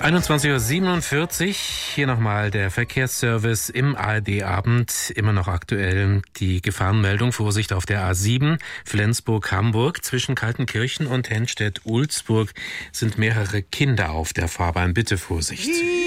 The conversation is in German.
21:47 Uhr, hier nochmal der Verkehrsservice im ARD-Abend, immer noch aktuell die Gefahrenmeldung, Vorsicht auf der A7, Flensburg-Hamburg, zwischen Kaltenkirchen und Hennstedt-Ulzburg sind mehrere Kinder auf der Fahrbahn, bitte Vorsicht.